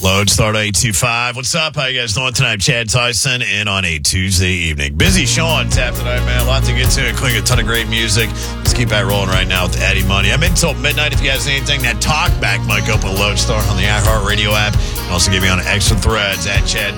Lodestar 825. What's up? How you guys doing tonight? Chad Tyson in on a Tuesday evening. Busy show on tap tonight, man. A lot to get to, including a ton of great music. Let's keep that rolling right now with Eddie Money. I'm in until midnight. If you guys need anything, that talk back mic open Lodestar on the iHeartRadio app. And also give me on Extra Threads at Chad